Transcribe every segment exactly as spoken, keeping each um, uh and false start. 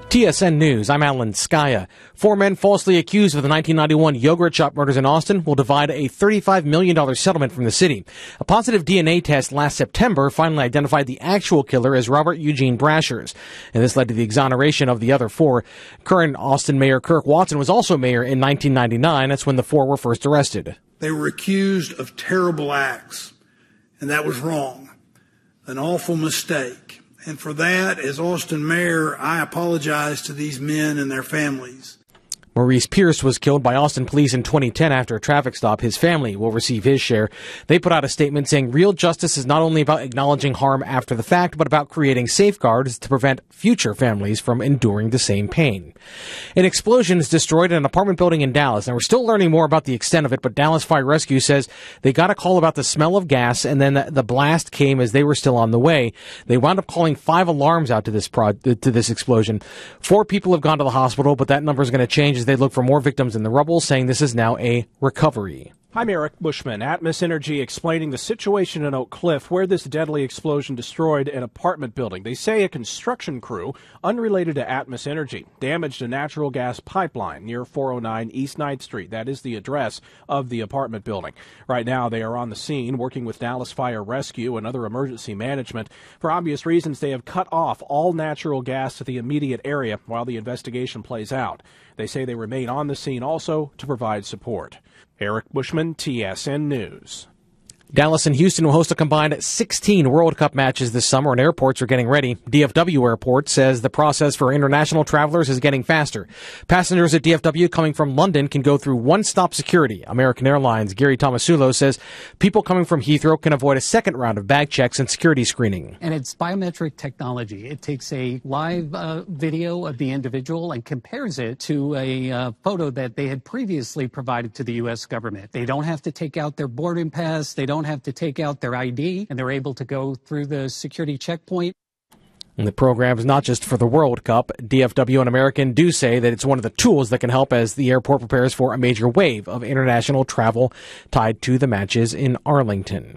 T S N News, I'm Alan Skaya. Four men falsely accused of the nineteen ninety-one yogurt shop murders in Austin will divide a thirty-five million dollars settlement from the city. A positive D N A test last September finally identified the actual killer as Robert Eugene Brashers, and this led to the exoneration of the other four. Current Austin Mayor Kirk Watson was also mayor in nineteen ninety-nine. That's when the four were first arrested. They were accused of terrible acts, and that was wrong, an awful mistake. And for that, as Austin mayor, I apologize to these men and their families. Maurice Pierce was killed by Austin police in twenty ten after a traffic stop. His family will receive his share. They put out a statement saying real justice is not only about acknowledging harm after the fact, but about creating safeguards to prevent future families from enduring the same pain. An explosion has destroyed an apartment building in Dallas. Now, we're still learning more about the extent of it, but Dallas Fire Rescue says they got a call about the smell of gas, and then the blast came as they were still on the way. They wound up calling five alarms out to this prod, to this explosion. Four people have gone to the hospital, but that number is going to change as they look for more victims in the rubble, saying this is now a recovery. I'm Eric Bushman, Atmos Energy, explaining the situation in Oak Cliff where this deadly explosion destroyed an apartment building. They say a construction crew, unrelated to Atmos Energy, damaged a natural gas pipeline near four oh nine East ninth Street. That is the address of the apartment building. Right now, they are on the scene working with Dallas Fire Rescue and other emergency management. For obvious reasons, they have cut off all natural gas to the immediate area while the investigation plays out. They say they remain on the scene also to provide support. Eric Bushman, T S N News. Dallas and Houston will host a combined sixteen World Cup matches this summer, and airports are getting ready. D F W Airport says the process for international travelers is getting faster. Passengers at D F W coming from London can go through one-stop security. American Airlines' Gary Tomasulo says people coming from Heathrow can avoid a second round of bag checks and security screening. And it's biometric technology. It takes a live uh, video of the individual and compares it to a uh, photo that they had previously provided to the U S government. They don't have to take out their boarding pass. They don't have to take out their I D, and they're able to go through the security checkpoint. And the program is not just for the World Cup. D F W and American do say that it's one of the tools that can help as the airport prepares for a major wave of international travel tied to the matches in Arlington.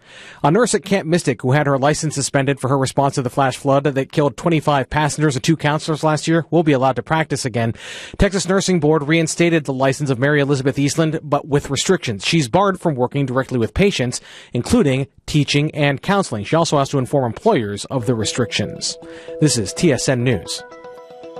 A nurse at Camp Mystic who had her license suspended for her response to the flash flood that killed twenty-five passengers and two counselors last year will be allowed to practice again. Texas Nursing Board reinstated the license of Mary Elizabeth Eastland, but with restrictions. She's barred from working directly with patients, including teaching and counseling. She also has to inform employers of the restrictions. This is T S N News.